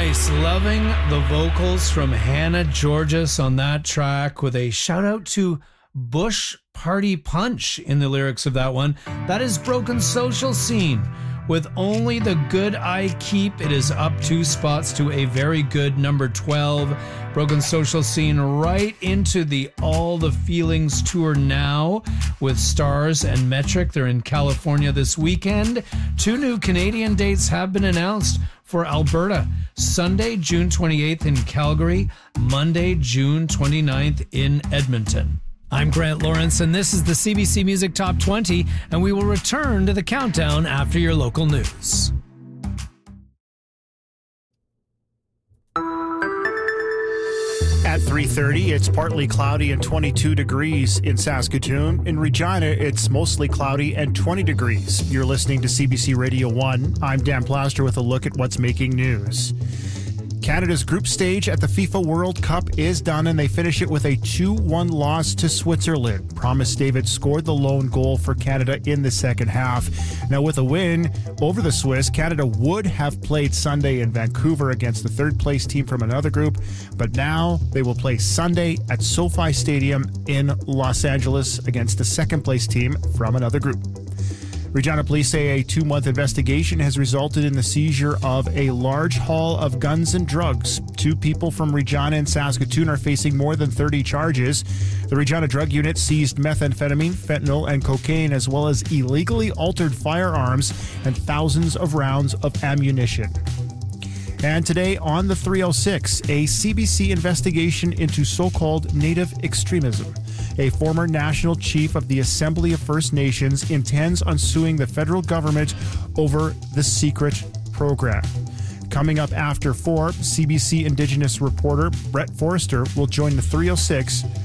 Nice. Loving the vocals from Hannah Georges on that track, with a shout out to Bush Party Punch in the lyrics of that one. That is Broken Social Scene. With Only the Good I Keep, it is up 2 spots to a very good number 12. Broken Social Scene right into the All the Feelings tour now with Stars and Metric. They're in California this weekend. 2 new Canadian dates have been announced for Alberta. Sunday, June 28th in Calgary. Monday, June 29th in Edmonton. I'm Grant Lawrence, and this is the CBC Music Top 20, and we will return to the countdown after your local news. At 3:30, it's partly cloudy and 22 degrees in Saskatoon. In Regina, it's mostly cloudy and 20 degrees. You're listening to CBC Radio 1. I'm Dan Plaster with a look at what's making news. Canada's group stage at the FIFA World Cup is done, and they finish it with a 2-1 loss to Switzerland. Promise David scored the lone goal for Canada in the second half. Now, with a win over the Swiss, Canada would have played Sunday in Vancouver against the third-place team from another group, but now they will play Sunday at SoFi Stadium in Los Angeles against the second-place team from another group. Regina police say a 2-month investigation has resulted in the seizure of a large haul of guns and drugs. 2 people from Regina and Saskatoon are facing more than 30 charges. The Regina Drug Unit seized methamphetamine, fentanyl, and cocaine, as well as illegally altered firearms and thousands of rounds of ammunition. And today on the 306, a CBC investigation into so-called Native extremism. A former national chief of the Assembly of First Nations intends on suing the federal government over the secret program. Coming up after 4, CBC Indigenous reporter Brett Forrester will join the 306